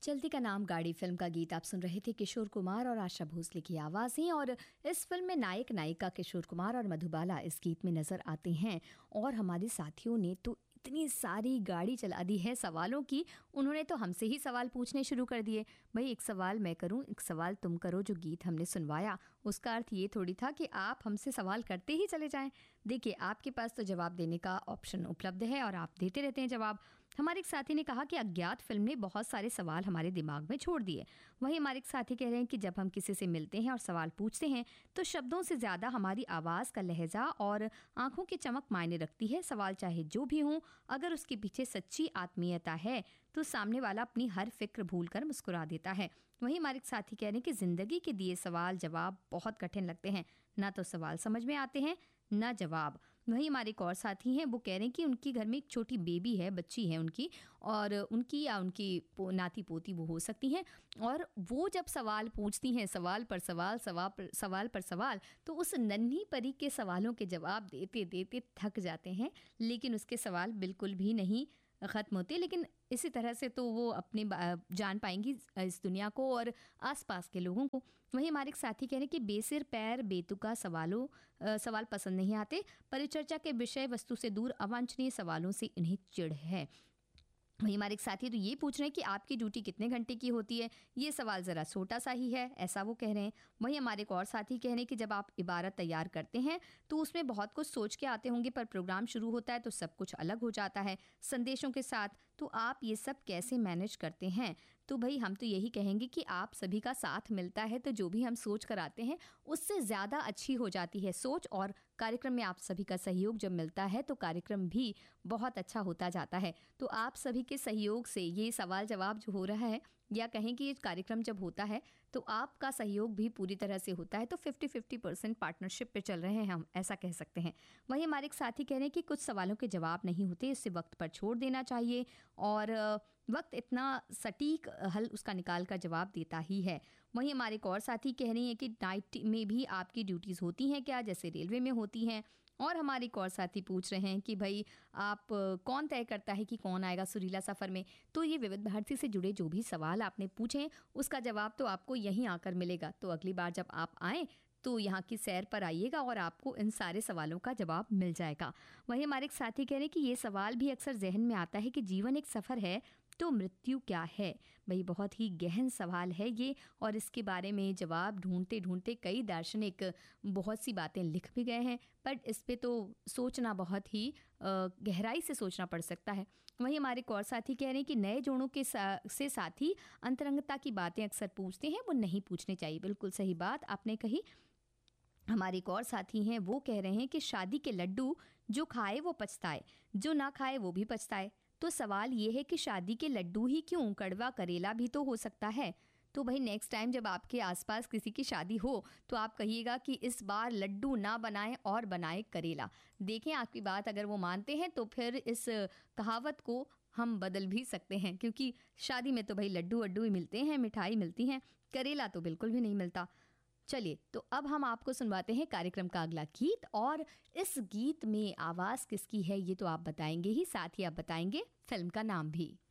चलती का नाम गाड़ी फिल्म का गीत आप सुन रहे थे। किशोर कुमार और आशा भोसले की आवाज़ें। और इस फिल्म में नायक नायिका किशोर कुमार और मधुबाला इस गीत में नजर आते हैं। और हमारे साथियों ने तो इतनी सारी गाड़ी चला दी है सवालों की, उन्होंने तो हमसे ही सवाल पूछने शुरू कर दिए। भाई एक सवाल मैं करूं, एक सवाल तुम करो। जो गीत हमने सुनवाया उसका अर्थ ये थोड़ी था कि आप हमसे सवाल करते ही चले जाएं। देखिए आपके पास तो जवाब देने का ऑप्शन उपलब्ध है और आप देते रहते हैं जवाब। हमारे एक साथी ने कहा कि अज्ञात फिल्म ने बहुत सारे सवाल हमारे दिमाग में छोड़ दिए। वहीं हमारे एक साथी कह रहे हैं कि जब हम किसी से मिलते हैं और सवाल पूछते हैं तो शब्दों से ज़्यादा हमारी आवाज़ का लहजा और आंखों की चमक मायने रखती है। सवाल चाहे जो भी हो, अगर उसके पीछे सच्ची आत्मीयता है तो सामने वाला अपनी हर फिक्र भूलकर मुस्कुरा देता है। वहीं हमारे एक साथी कह रहे हैं कि ज़िंदगी के दिए सवाल जवाब बहुत कठिन लगते हैं, ना तो सवाल समझ में आते हैं ना जवाब। वहीं हमारे एक और साथी हैं, वो कह रहे हैं कि उनकी घर में एक छोटी बेबी है, बच्ची है उनकी, और उनकी या उनकी नाती पोती वो हो सकती हैं, और वो जब सवाल पूछती हैं सवाल पर सवाल सवाल पर सवाल, तो उस नन्ही परी के सवालों के जवाब देते देते थक जाते हैं, लेकिन उसके सवाल बिल्कुल भी नहीं ख़त्म होते। लेकिन इसी तरह से तो वो अपने जान पाएंगी इस दुनिया को और आसपास के लोगों को। वहीं हमारे एक साथी कह रहे हैं कि बेसिर पैर बेतुका सवाल पसंद नहीं आते। परिचर्चा के विषय वस्तु से दूर अवांछनीय सवालों से इन्हें चिढ़ है। वहीं हमारे एक साथी तो ये पूछ रहे हैं कि आपकी ड्यूटी कितने घंटे की होती है। ये सवाल ज़रा छोटा सा ही है, ऐसा वो कह रहे हैं। वहीं हमारे एक और साथी कह रहे हैं कि जब आप इबारत तैयार करते हैं तो उसमें बहुत कुछ सोच के आते होंगे, पर प्रोग्राम शुरू होता है तो सब कुछ अलग हो जाता है संदेशों के साथ। तो आप ये सब कैसे मैनेज करते हैं? तो भाई हम तो यही कहेंगे कि आप सभी का साथ मिलता है तो जो भी हम सोच कर आते हैं उससे ज़्यादा अच्छी हो जाती है सोच, और कार्यक्रम में आप सभी का सहयोग जब मिलता है तो कार्यक्रम भी बहुत अच्छा होता जाता है। तो आप सभी के सहयोग से ये सवाल जवाब जो हो रहा है, या कहें कि ये कार्यक्रम जब होता है तो आपका सहयोग भी पूरी तरह से होता है। तो 50-50% पार्टनरशिप पे चल रहे हैं हम, ऐसा कह सकते हैं। वहीं हमारे एक साथी कह रहे हैं कि कुछ सवालों के जवाब नहीं होते, इससे वक्त पर छोड़ देना चाहिए, और वक्त इतना सटीक हल उसका निकाल कर जवाब देता ही है। वहीं हमारे एक और साथी कह रही हैं कि नाइट में भी आपकी ड्यूटीज़ होती हैं क्या, जैसे रेलवे में होती हैं। और हमारे एक और साथी पूछ रहे हैं कि भाई आप कौन तय करता है कि कौन आएगा सुरीला सफ़र में। तो ये विविध भारती से जुड़े जो भी सवाल आपने पूछे उसका जवाब तो आपको यहीं आकर मिलेगा। तो अगली बार जब आप आएँ तो यहाँ की सैर पर आइएगा और आपको इन सारे सवालों का जवाब मिल जाएगा। वहीं हमारे एक साथी कह रहे हैं कि ये सवाल भी अक्सर जहन में आता है कि जीवन एक सफ़र है तो मृत्यु क्या है। भाई बहुत ही गहन सवाल है ये, और इसके बारे में जवाब ढूंढते ढूंढते कई दार्शनिक बहुत सी बातें लिख भी गए हैं, पर इस पे तो सोचना बहुत ही गहराई से सोचना पड़ सकता है। वहीं हमारे एक और साथी कह रहे हैं कि नए जोड़ों के से साथी अंतरंगता की बातें अक्सर पूछते हैं, वो नहीं पूछनी चाहिए। बिल्कुल सही बात आपने कही। हमारे एक और साथी हैं, वो कह रहे हैं कि शादी के लड्डू जो खाए वो पछताए, जो ना खाए वो भी पछताए। तो सवाल ये है कि शादी के लड्डू ही क्यों, कड़वा करेला भी तो हो सकता है। तो भाई नेक्स्ट टाइम जब आपके आसपास किसी की शादी हो तो आप कहिएगा कि इस बार लड्डू ना बनाएं और बनाए करेला। देखें आपकी बात अगर वो मानते हैं तो फिर इस कहावत को हम बदल भी सकते हैं, क्योंकि शादी में तो भाई लड्डू वड्डू ही मिलते हैं, मिठाई मिलती हैं, करेला तो बिल्कुल भी नहीं मिलता। चलिए तो अब हम आपको सुनवाते हैं कार्यक्रम का अगला गीत, और इस गीत में आवाज़ किसकी है ये तो आप बताएंगे ही, साथ ही आप बताएंगे फिल्म का नाम भी।